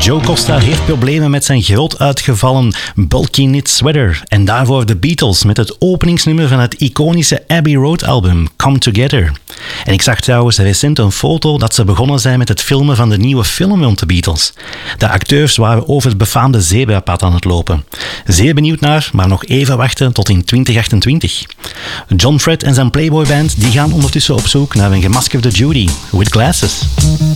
Joe Costa heeft problemen met zijn groot uitgevallen bulky knit sweater. En daarvoor de Beatles met het openingsnummer van het iconische Abbey Road album, Come Together. En ik zag trouwens recent een foto dat ze begonnen zijn met het filmen van de nieuwe film rond de Beatles. De acteurs waren over het befaamde zebrapad aan het lopen. Zeer benieuwd naar, maar nog even wachten tot in 2028. John Fred en zijn Playboy Band die gaan ondertussen op zoek naar een gemaskerde Judy with glasses.